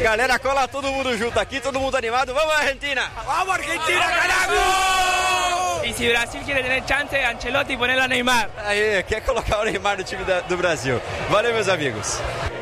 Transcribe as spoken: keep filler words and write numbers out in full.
galera, cola todo mundo junto aqui, todo mundo animado. Vamos, Argentina! Vamos, Argentina, caralho! E se Brasil quer ter chance, Ancelotti ponerlo a Neymar. Aí, quer colocar o Neymar no time da, do Brasil. Valeu, meus amigos.